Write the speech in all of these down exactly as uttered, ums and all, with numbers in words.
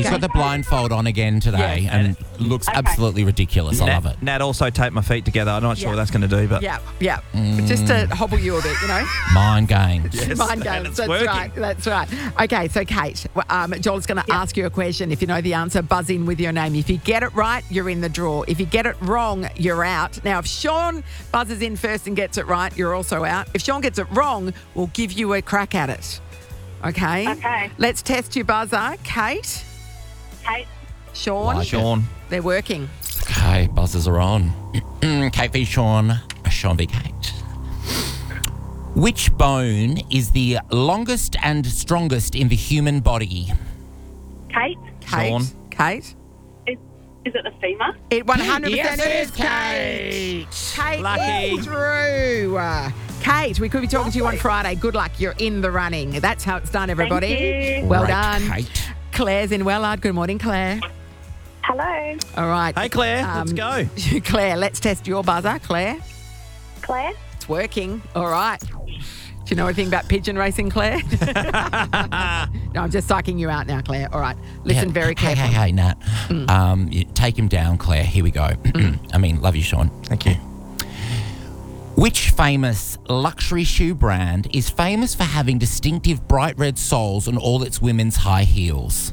He's got the blindfold on again today Yeah. and looks absolutely ridiculous. I Nat, love it. Nat also taped my feet together. I'm not sure Yeah. what that's going to do, but Yeah, yeah. Just to hobble you a bit, you know. Mind games. Yes, Mind and games. it's That's working. right. That's right. Okay, so Kate, w- um, Joel's going to ask you a question. If you know the answer, buzz in with your name. If you get it right, you're in the draw. If you get it wrong, you're out. Now, if Sean buzzes in first and gets it right, you're also out. If Sean gets it wrong, we'll give you a crack at it. Okay? Okay. Let's test your buzzer. Kate, Kate, Sean, Like Sean. they're working. Okay, buzzers are on. Kate v Sean, Sean v Kate. Which bone is the longest and strongest in the human body? Kate, Kate, Sean. Kate. is, is it the femur? It one hundred percent Yes, it is is Kate. Kate Lucky. is through. Uh, Kate, we could be talking to you on Friday. Good luck. You're in the running. That's how it's done, everybody. Thank you. Well Great, done. Kate. Claire's in Wellard. Good morning, Claire. Hello, All right. Hey, Claire, Um, let's go. Claire, let's test your buzzer. Claire, Claire. it's working. All right. Do you know anything about pigeon racing, Claire? No, I'm just psyching you out now, Claire. All right. Listen Yeah. very Hey, carefully. hey, hey, Nat. Um, you- take him down, Claire. Here we go. I mean, love you, Sean. Thank you. Which famous luxury shoe brand is famous for having distinctive bright red soles on all its women's high heels?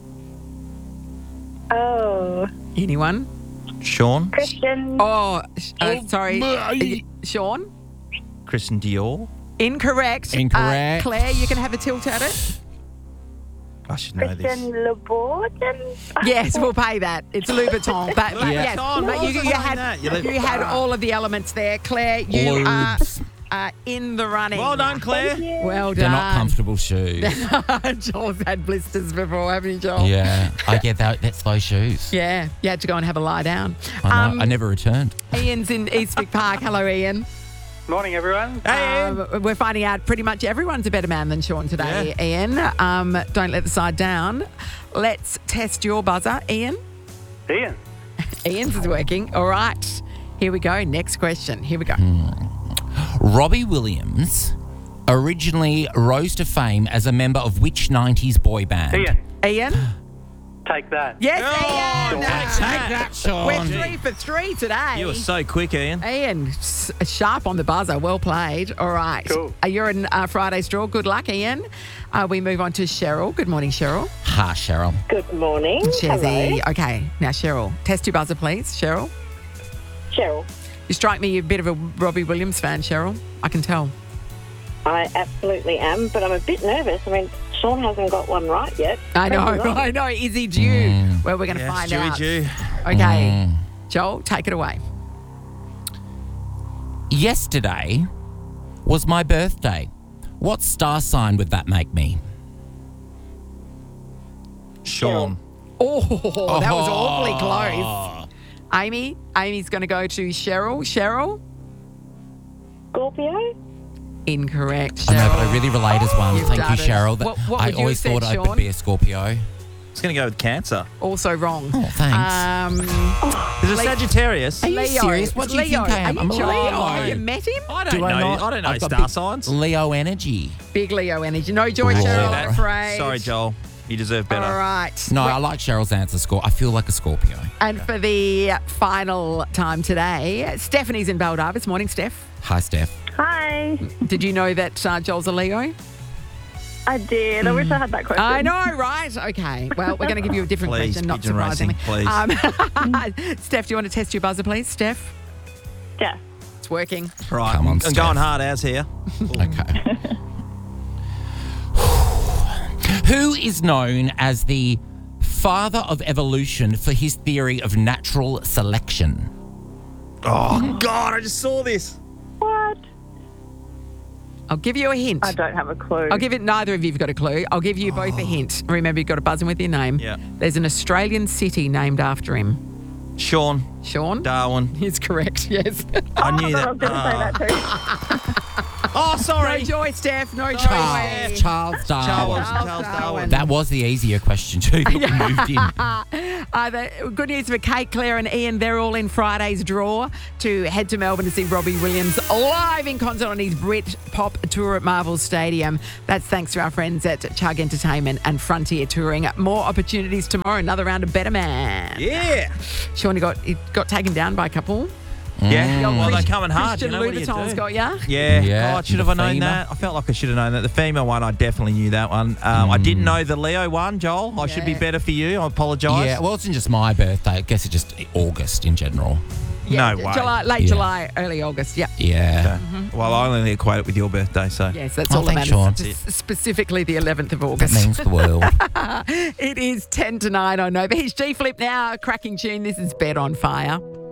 Oh, Anyone? Sean. Christian. Oh, sh- uh, sorry. Are you- Sean? Christian Dior. Incorrect. Incorrect. Uh, Claire, you can have a tilt at it. I should know Christian this. Louboutin. Yes, we'll pay that. It's Louboutin. But, but Yeah. yes, Louboutin, but you, what was you, I had, saying that? You you had all of the elements there. Claire, you are Loubs. uh, in the running. Well done, Claire. Well They're done. not comfortable shoes. Joel's had blisters before, haven't you, Joel? Yeah, I get that. That's those shoes. Yeah, you had to go and have a lie down. I know. Um, I never returned. Ian's in Eastwick Park. Hello, Ian. Morning, everyone. Hey, Um, we're finding out pretty much everyone's a better man than Sean today, Ian. Um, don't let the side down. Let's test your buzzer, Ian. Ian. Ian's is working. All right. Here we go. Next question. Here we go. Robbie Williams originally rose to fame as a member of which nineties boy band? Ian, Ian? take that. Yes, Oh, Ian. take Take that, Sean. We're three for three today. You were so quick, Ian. Ian, s- sharp on the buzzer. Well played. All right. Cool. Uh, You're in uh, Friday's draw. Good luck, Ian. Uh, we move on to Cheryl. Good morning, Cheryl. Ha, Cheryl. Good morning. Chezzy. Okay. Now, Cheryl. Test your buzzer, please. Cheryl. Cheryl. You strike me you're a bit of a Robbie Williams fan, Cheryl. I can tell. I absolutely am, but I'm a bit nervous. I mean, Sean hasn't got one right yet. I know. Maybe not. I know. Is he due? Well, we're going to Yeah, find Stewie out. Jew. Okay. Joel, take it away. Yesterday was my birthday. What star sign would that make me? Sean. Oh, that was awfully close. Amy, Amy's going to go to Cheryl. Cheryl? Scorpio. Incorrect. I know, Cheryl. but I really relate as one. You've Thank you, done it. Cheryl. That- What- what I would you always have said, thought I Sean? would be a Scorpio. I was going to go with Cancer. Also wrong. Oh, thanks. Um, Is it Sagittarius? Are you Leo. serious? What do you Leo. think I am? Are I'm you a sure? Leo. Have you met him? I don't Do I know. not? I don't know I've got star big signs. Leo energy. Big Leo energy. No joy, Oh. Cheryl, That- I'm afraid. Sorry, Joel. You deserve better. All right. No, I like Cheryl's answer. Score. I feel like a Scorpio. And for the final time today, Stephanie's in Baldarvis. Morning, Steph. Hi, Steph. Hi. Did you know that uh, Joel's a Leo? I did. I wish I had that question. I know, right? Okay. Well, we're going to give you a different Please, question, not pigeon racing, surprisingly. please. Um, Steph, do you want to test your buzzer, please? Steph? Yeah. It's working. Right. Come on, I'm Steph. going hard as here. Okay. Who is known as the father of evolution for his theory of natural selection? Oh, God, I just saw this. What? I'll give you a hint. I don't have a clue. I'll give it, neither of you have got a clue. I'll give you both a hint. Remember, you've got to buzz in with your name. Yeah. There's an Australian city named after him. Sean. Sean? Darwin. Is correct, yes. I knew I that. was going to say that too. Oh, No sorry. joy, Steph. No joy. Charles, Charles Darwin. Charles, Charles Charles Darwin. Darwin. That was the easier question too that we moved in. Uh, the, good news for Kate, Claire and Ian. They're all in Friday's draw to head to Melbourne to see Robbie Williams live in concert on his Brit Pop tour at Marvel Stadium. That's thanks to our friends at Chug Entertainment and Frontier Touring. More opportunities tomorrow. Another round of Better Man. Yeah. Sean, he got, he got taken down by a couple. Yeah. Well, they're Christian- coming hard. Christian You know, what do you Louboutin's do? got ya. Yeah, Yeah, God, should the have I known femur. that? I felt like I should have known that. The female one, I definitely knew that one. Um, I didn't know the Leo one, Joel. I should be Yeah. better for you. I apologise. Yeah, well, it's not just my birthday. I guess it's just August in general. No way. July, late Yeah. July, early August. Yeah. Yeah. Okay. Well, I only equate it with your birthday, so. Yes, that's Oh, all that thanks, matters. Sean. S- Specifically the eleventh of That August. means the world. It is ten to nine, I know. But he's G Flip now, cracking tune. This is Bed on Fire.